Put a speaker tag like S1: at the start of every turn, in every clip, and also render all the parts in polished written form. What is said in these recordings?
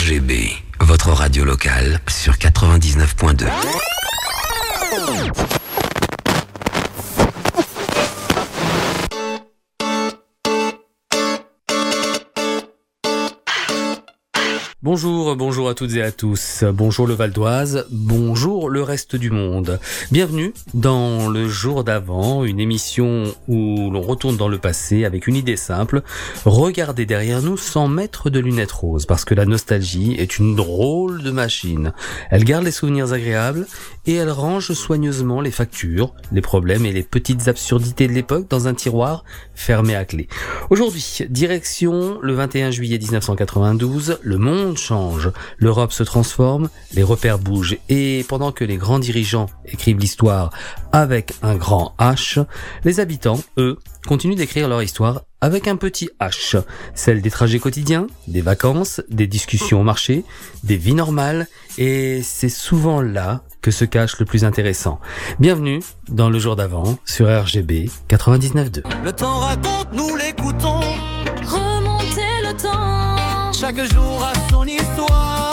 S1: RGB, votre radio locale sur 99.2.
S2: Bonjour à toutes et à tous. Bonjour le Val d'Oise, bonjour le reste du monde. Bienvenue dans le jour d'avant, une émission où l'on retourne dans le passé avec une idée simple, regarder derrière nous sans mettre de lunettes roses, parce que la nostalgie est une drôle de machine. Elle garde les souvenirs agréables et elle range soigneusement les factures, les problèmes et les petites absurdités de l'époque dans un tiroir fermé à clé. Aujourd'hui, direction le 21 juillet 1992, le monde change, l'Europe se transforme, les repères bougent et pendant que les grands dirigeants écrivent l'histoire avec un grand H, les habitants, eux, continuent d'écrire leur histoire avec un petit H, celle des trajets quotidiens, des vacances, des discussions au marché, des vies normales, et c'est souvent là que se cache le plus intéressant. Bienvenue dans le jour d'avant sur RGB 99.2.
S3: Le temps raconte, nous l'écoutons.
S4: Remonter le temps.
S3: Chaque jour a son histoire.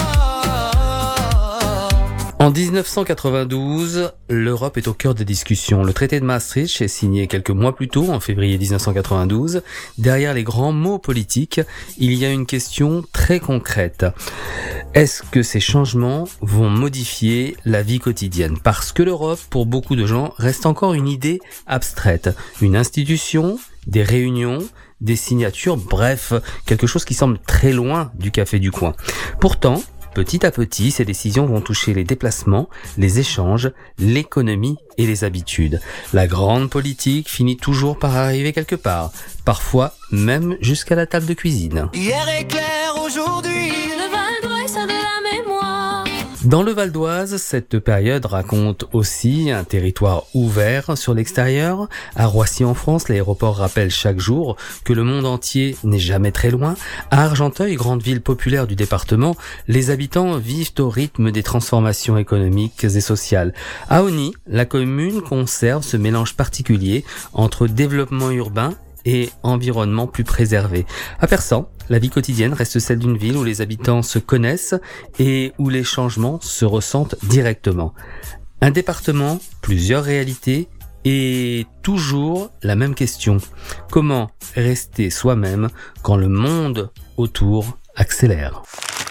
S2: En 1992, l'Europe est au cœur des discussions. Le traité de Maastricht est signé quelques mois plus tôt, en février 1992. Derrière les grands mots politiques, il y a une question très concrète. Est-ce que ces changements vont modifier la vie quotidienne ? Parce que l'Europe, pour beaucoup de gens, reste encore une idée abstraite. Une institution, des réunions, des signatures, bref, quelque chose qui semble très loin du café du coin. Pourtant, petit à petit, ces décisions vont toucher les déplacements, les échanges, l'économie et les habitudes. La grande politique finit toujours par arriver quelque part, parfois même jusqu'à la table de cuisine.
S3: Hier est clair, aujourd'hui.
S4: Le Val d'Oise a de la mémoire.
S2: Dans le Val d'Oise, cette période raconte aussi un territoire ouvert sur l'extérieur. À Roissy en France, l'aéroport rappelle chaque jour que le monde entier n'est jamais très loin. À Argenteuil, grande ville populaire du département, les habitants vivent au rythme des transformations économiques et sociales. À Osny, la commune conserve ce mélange particulier entre développement urbain et environnement plus préservé. À Persan, la vie quotidienne reste celle d'une ville où les habitants se connaissent et où les changements se ressentent directement. Un département, plusieurs réalités et toujours la même question. Comment rester soi-même quand le monde autour accélère ?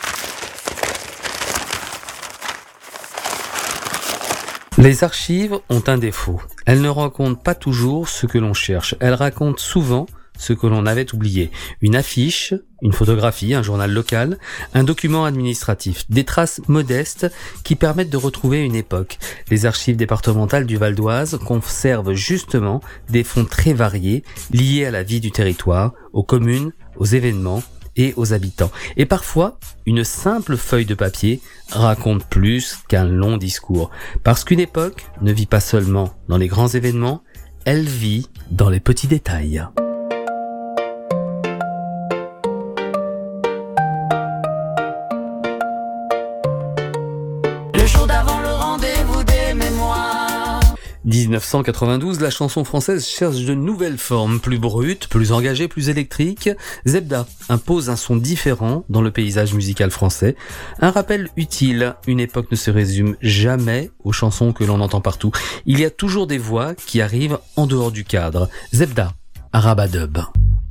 S2: Les archives ont un défaut. Elles ne racontent pas toujours ce que l'on cherche. Elles racontent souvent ce que l'on avait oublié. Une affiche, une photographie, un journal local, un document administratif. Des traces modestes qui permettent de retrouver une époque. Les archives départementales du Val d'Oise conservent justement des fonds très variés liés à la vie du territoire, aux communes, aux événements et aux habitants. Et parfois, une simple feuille de papier raconte plus qu'un long discours. Parce qu'une époque ne vit pas seulement dans les grands événements, elle vit dans les petits détails.
S3: Le jour d'avant, le rendez-vous des mémoires.
S2: 1992, la chanson française cherche de nouvelles formes, plus brutes, plus engagées, plus électriques. Zebda impose un son différent dans le paysage musical français. Un rappel utile, une époque ne se résume jamais aux chansons que l'on entend partout. Il y a toujours des voix qui arrivent en dehors du cadre. Zebda, Arabadub.